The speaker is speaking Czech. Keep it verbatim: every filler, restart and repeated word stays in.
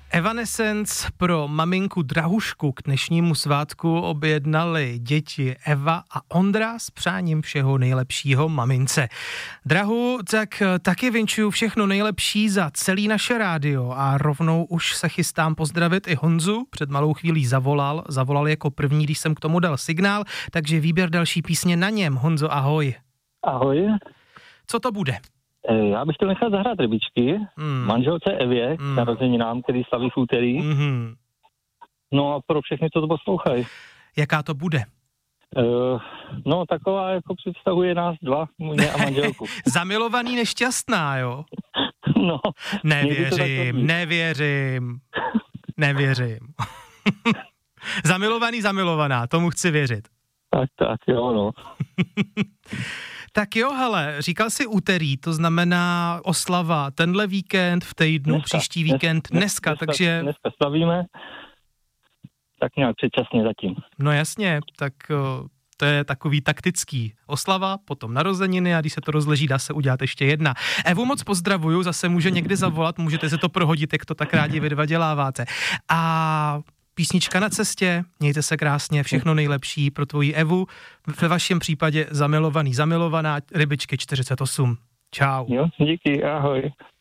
Evanescence pro maminku Drahušku k dnešnímu svátku objednali děti Eva a Ondra s přáním všeho nejlepšího mamince. Drahu, tak taky vinčuju všechno nejlepší za celý naše rádio a rovnou už se chystám pozdravit i Honzu. Před malou chvílí zavolal, zavolal jako první, když jsem k tomu dal signál, takže výběr další písně na něm. Honzo, ahoj. Ahoj. Co to bude? Já bych chtěl nechat zahrát Rybičky, mm. manželce Evě, mm. k narozeninám, který slaví v úterý. Mm-hmm. No a pro všechny, co to poslouchají. Jaká to bude? Uh, no taková, jako představuje nás dva, mě a manželku. Zamilovaný nešťastná, jo? No. Nevěřím, nevěřím, nevěřím. Zamilovaný, zamilovaná, tomu chci věřit. Tak, tak, jo, no. Tak jo, hele, říkal jsi úterý, to znamená oslava tenhle víkend, v týdnu, dneska, příští víkend, dnes, dneska, dneska, takže... Dneska slavíme, tak nějak předčasně zatím. No jasně, tak to je takový taktický oslava, potom narozeniny a když se to rozleží, dá se udělat ještě jedna. Evu moc pozdravuju, zase může někdy zavolat, můžete se to prohodit, jak to tak rádi vy dva děláváte. A... písnička na cestě, mějte se krásně, všechno nejlepší pro tvoji Evu, ve vašem případě zamilovaný, zamilovaná, Rybičky čtyřicet osm. Čau. Jo, díky, ahoj.